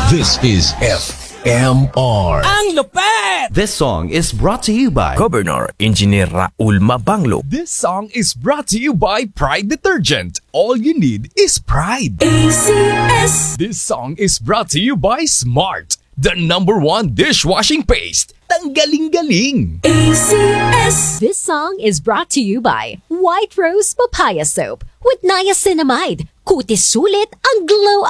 This is FMR. Ang lupet! This song is brought to you by Governor Engineer Raul Mabanglo. This song is brought to you by Pride Detergent. All you need is pride. ACS. This song is brought to you by Smart, the #1 dishwashing paste. Tanggaling-galing. ACS. This song is brought to you by White Rose Papaya Soap with niacinamide. Kutis sulit ang glow